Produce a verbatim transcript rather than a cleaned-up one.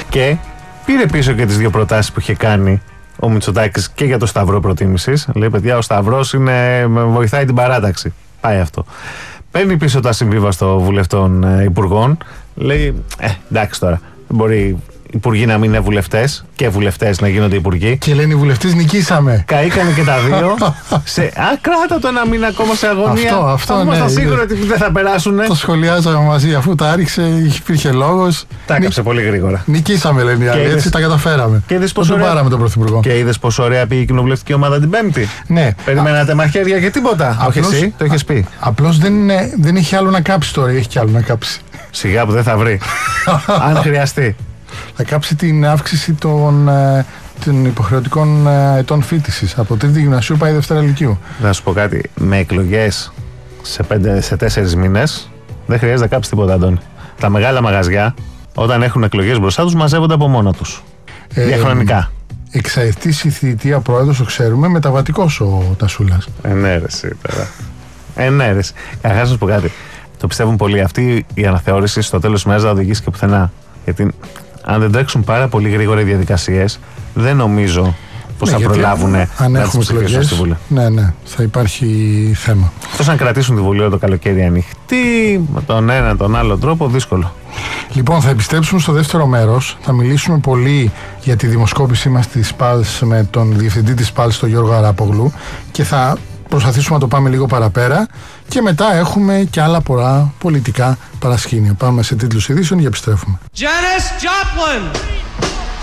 Και πήρε πίσω και τις δύο προτάσεις που είχε κάνει ο Μητσοτάκης και για το Σταυρό προτίμησης. Λέει, παιδιά, ο Σταυρός είναι, βοηθάει την παράταξη. Πάει αυτό. Παίρνει πίσω το ασυμβίβαστο βουλευτών ε, υπουργών. Λέει, ε, εντάξει τώρα, δεν μπορεί υπουργοί να μην είναι βουλευτές και βουλευτές να γίνονται υπουργοί. Και λένε οι βουλευτές, νικήσαμε. Καήκανε και τα δύο. σε, α, κράτα το ένα μήνα ακόμα σε αγωνία. Αυτό, αυτό. Θα είμαστε ναι, σίγουροι ότι δεν θα περάσουν. Το σχολιάζαμε μαζί, αφού τα άρχισε, υπήρχε λόγος. Τα έκαψε Νι... πολύ γρήγορα. Νικήσαμε, λένε οι άλλοι. Έτσι είδες... τα καταφέραμε. Και είδες πόσο ωραία... πάραμε τον Πρωθυπουργό. Και είδες πόσο ωραία πήγε η κοινοβουλευτική ομάδα την Πέμπτη. Ναι. Περιμένατε α... μαχαίρια και τίποτα. Απλώς... Όχι εσύ, το είχες πει. Απλώς δεν, είναι... δεν έχει άλλο να κάψει τώρα, έχει κι άλλο να κάψει. Σιγά που δεν θα βρει. Αν χρειαστεί. Θα κάψει την αύξηση των, των υποχρεωτικών ετών φοιτησης. Από τρίτη γυμνασίου πάει δευτέρα λυκείου. Να σου πω κάτι. Με εκλογές σε, πέντε, σε τέσσερις μήνες δεν χρειάζεται να κάψει τίποτα, Αντώνη. Τα μεγάλα μαγαζιά, όταν έχουν εκλογές μπροστά τους, μαζεύονται από μόνα τους. Ε, Διαχρονικά. Εξαετής η θητεία πρόεδρος, το ξέρουμε, μεταβατικός ο Τασούλας. Ενέρεση τώρα. Ενέρεση. Καταρχάς, να σου πω κάτι. Το πιστεύουν πολλοί. Αυτή η αναθεώρηση στο τέλος της ημέρας δεν θα οδηγήσει και πουθενά. Γιατί αν δεν τρέξουν πάρα πολύ γρήγορα οι διαδικασίες, δεν νομίζω πως ναι, θα προλάβουν να τις ψηφίσουν στη Βουλή. Ναι, ναι, θα υπάρχει θέμα. Εκτός αν κρατήσουν τη Βουλή το καλοκαίρι ανοιχτή, με τον ένα τον άλλο τρόπο, δύσκολο. Λοιπόν, θα επιστρέψουμε στο δεύτερο μέρος. Θα μιλήσουμε πολύ για τη δημοσκόπησή μας της ΠΑΛΣ με τον διευθυντή της ΠΑΛΣ, τον Γιώργο Αράπογλου, και θα προσπαθήσουμε να το πάμε λίγο παραπέρα. Και μετά έχουμε και άλλα πολλά πολιτικά παρασκήνια. Πάμε σε τίτλους ειδήσεων και επιστρέφουμε. Janis Joplin.